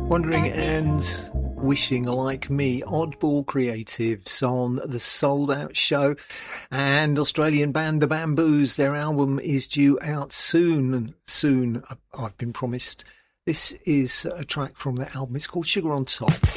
Wondering and wishing, like me, Oddball Creatives on the Sold Out Show, and Australian band The Bamboos. Their album is due out soon, I've been promised. This is a track from their album. It's called Sugar on Top.